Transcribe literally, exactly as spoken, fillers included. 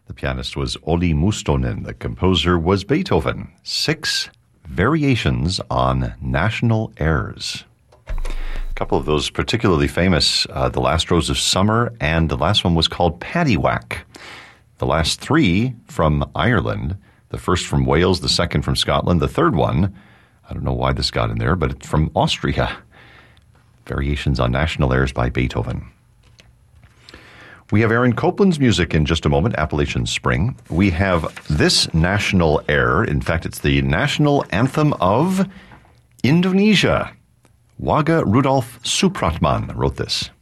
The pianist was Olli Mustonen. The composer was Beethoven. Six variations on national airs. A couple of those particularly famous, uh, The Last Rose of Summer, and the last one was called Paddywhack. The last three from Ireland, the first from Wales, the second from Scotland, the third one, I don't know why this got in there, but it's from Austria. Variations on national airs by Beethoven. We have Aaron Copland's music in just a moment, Appalachian Spring. We have this national air. In fact, it's the national anthem of Indonesia. Wage Rudolf Supratman wrote this.